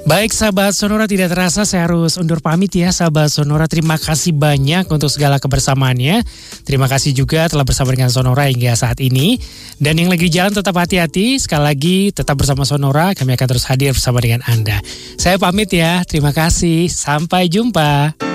Baik sahabat Sonora, tidak terasa saya harus undur pamit ya sahabat Sonora. Terima kasih banyak untuk segala kebersamaannya. Terima kasih juga telah bersama dengan Sonora hingga saat ini. Dan yang lagi di jalan tetap hati-hati. Sekali lagi tetap bersama Sonora, kami akan terus hadir bersama dengan Anda. Saya pamit ya, terima kasih. Sampai jumpa.